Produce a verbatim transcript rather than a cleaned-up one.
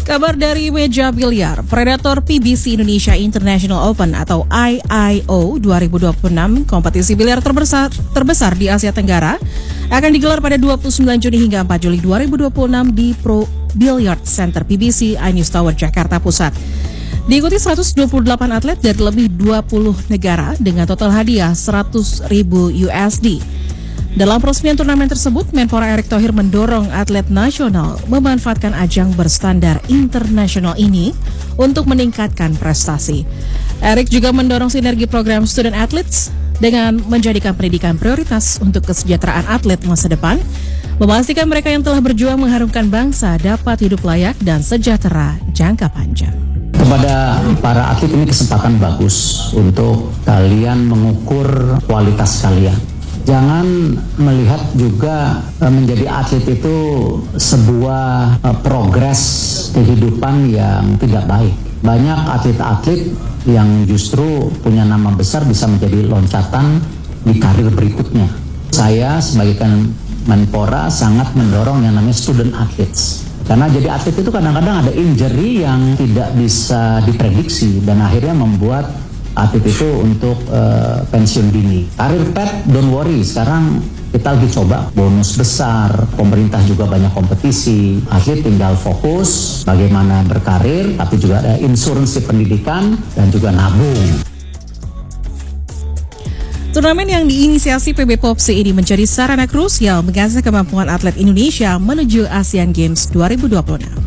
Kabar dari meja biliar, Predator P B C Indonesia International Open atau I I O dua ribu dua puluh enam, kompetisi biliar terbesar, terbesar di Asia Tenggara, akan digelar pada dua puluh sembilan Juni hingga empat Juli dua ribu dua puluh enam di Pro Billiard Center P B C iNews Tower, Jakarta Pusat. Diikuti seratus dua puluh delapan atlet dari lebih dua puluh negara dengan total hadiah seratus ribu U S D. Dalam peresmian turnamen tersebut, Menpora Erick Thohir mendorong atlet nasional memanfaatkan ajang berstandar internasional ini untuk meningkatkan prestasi. Erick juga mendorong sinergi program Student Athletes dengan menjadikan pendidikan prioritas untuk kesejahteraan atlet masa depan, memastikan mereka yang telah berjuang mengharumkan bangsa dapat hidup layak dan sejahtera jangka panjang. Kepada para atlet ini kesempatan bagus untuk kalian mengukur kualitas kalian. Jangan melihat juga menjadi atlet itu sebuah progres kehidupan yang tidak baik. Banyak atlet-atlet yang justru punya nama besar bisa menjadi loncatan di karir berikutnya. Saya sebagai Menpora sangat mendorong yang namanya student athletes. Karena jadi atlet itu kadang-kadang ada injury yang tidak bisa diprediksi dan akhirnya membuat atlet itu untuk uh, pensiun dini. Karir pet, don't worry, sekarang kita lagi coba bonus besar, pemerintah juga banyak kompetisi, atlet tinggal fokus bagaimana berkarir, tapi juga ada insuransi pendidikan dan juga nabung. Turnamen yang diinisiasi P B Popsi ini menjadi sarana krusial mengasah kemampuan atlet Indonesia menuju Asian Games dua ribu dua puluh enam.